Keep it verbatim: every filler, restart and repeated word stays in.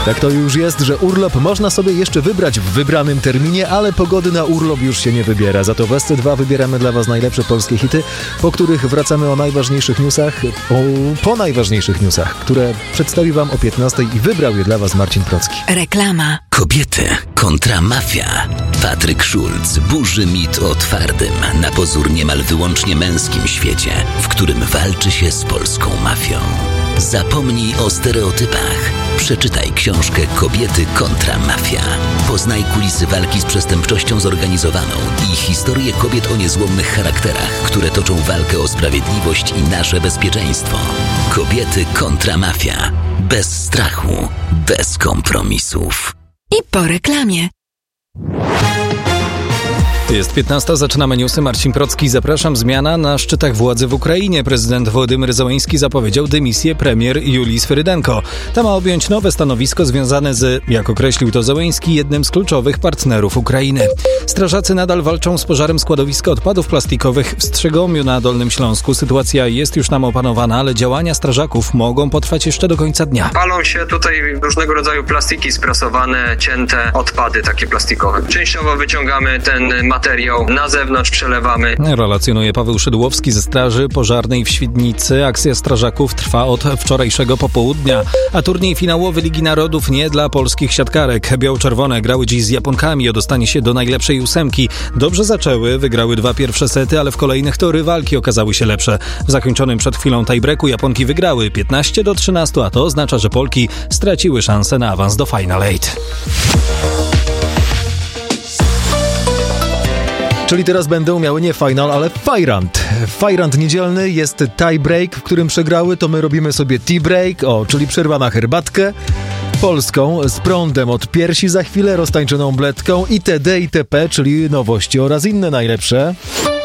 Tak to już jest, że urlop można sobie jeszcze wybrać w wybranym terminie, ale pogody na urlop już się nie wybiera. Za to w S C dwa wybieramy dla Was najlepsze polskie hity, po których wracamy o najważniejszych newsach, o, po najważniejszych newsach, które przedstawi Wam o piętnastej i wybrał je dla Was Marcin Procki. Reklama. Kobiety kontra mafia. Patryk Schulz burzy mit o twardym, na pozór niemal wyłącznie męskim świecie, w którym walczy się z polską mafią. Zapomnij o stereotypach. Przeczytaj książkę Kobiety kontra mafia. Poznaj kulisy walki z przestępczością zorganizowaną i historię kobiet o niezłomnych charakterach, które toczą walkę o sprawiedliwość i nasze bezpieczeństwo. Kobiety kontra mafia. Bez strachu, bez kompromisów. I po reklamie. Jest piętnasta, zaczynamy newsy. Marcin Procki, zapraszam. Zmiana na szczytach władzy w Ukrainie. Prezydent Wołodymyr Zełenski zapowiedział dymisję premier Julii Swyrydenko. Ta ma objąć nowe stanowisko związane z, jak określił to Zełenski, jednym z kluczowych partnerów Ukrainy. Strażacy nadal walczą z pożarem składowiska odpadów plastikowych w Strzygomiu na Dolnym Śląsku. Sytuacja jest już tam opanowana, ale działania strażaków mogą potrwać jeszcze do końca dnia. Palą się tutaj różnego rodzaju plastiki sprasowane, cięte odpady takie plastikowe. Częściowo wyciągamy ten materiał materiał, na zewnątrz przelewamy. Relacjonuje Paweł Szydłowski ze Straży Pożarnej w Świdnicy. Akcja strażaków trwa od wczorajszego popołudnia, a turniej finałowy Ligi Narodów nie dla polskich siatkarek. Biało-czerwone grały dziś z Japonkami o dostanie się do najlepszej ósemki. Dobrze zaczęły, wygrały dwa pierwsze sety, ale w kolejnych to rywalki okazały się lepsze. W zakończonym przed chwilą tiebreaku Japonki wygrały piętnaście do trzynastu, a to oznacza, że Polki straciły szansę na awans do Final Eight. Czyli teraz będą miały nie final, ale fajrant. Fajrant niedzielny, jest tiebreak, w którym przegrały, to my robimy sobie tea break, o, czyli przerwa na herbatkę polską, z prądem od piersi za chwilę, roztańczoną bledką itd. itp., czyli nowości oraz inne najlepsze.